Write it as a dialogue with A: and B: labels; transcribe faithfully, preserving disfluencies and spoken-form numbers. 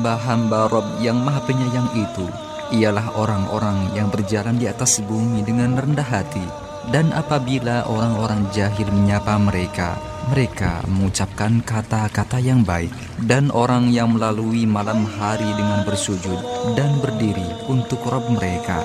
A: hamba-hamba Rabb yang Maha Penyayang itu ialah orang-orang yang berjalan di atas bumi dengan rendah hati. Dan apabila orang-orang jahil menyapa mereka, mereka mengucapkan kata-kata yang baik. Dan orang yang melalui malam hari dengan bersujud dan berdiri untuk Rabb mereka,